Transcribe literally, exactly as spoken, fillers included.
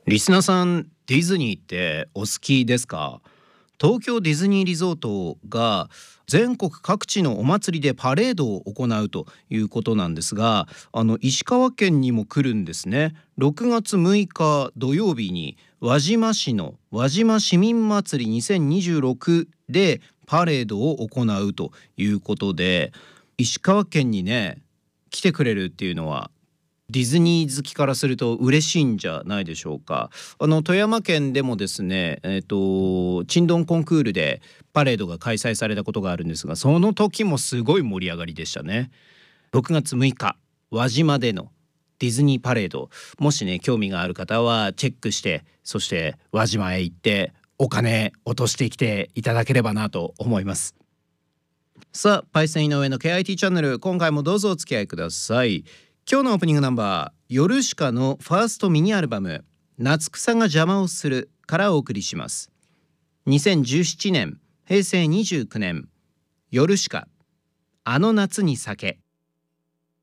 リスナーさん、ディズニーってお好きですか？東京ディズニーリゾートが全国各地のお祭りでパレードを行うということなんですが、あの石川県にも来るんですね。ろくがつむいか土曜日に輪島市の輪島市民祭りにせんにじゅうろくでパレードを行うということで、石川県にね来てくれるっていうのはディズニー好きからすると嬉しいんじゃないでしょうか。あの富山県でもですね、えっとチンドンコンクールでパレードが開催されたことがあるんですが、その時もすごい盛り上がりでしたね。ろくがつむいか輪島でのディズニーパレード、もしね興味がある方はチェックして、そして輪島へ行ってお金落としてきていただければなと思います。さあ、パイセン井上の ケーアイティー チャンネル、今回もどうぞお付き合いください。今日のオープニングナンバー、ヨルシカのファーストミニアルバム夏草が邪魔をするからお送りします。にせんじゅうななねん、へいせいにじゅうきゅうねん、ヨルシカ、あの夏に酒。